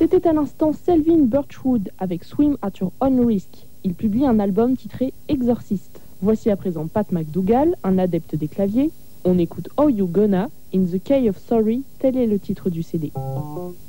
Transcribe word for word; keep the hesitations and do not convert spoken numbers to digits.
C'était à l'instant Selwyn Birchwood avec Swim at Your Own Risk. Il publie un album titré Exorcist. Voici à présent Pat McDougall, un adepte des claviers. On écoute Oh You Gonna, In the Key of Sorry, tel est le titre du C D.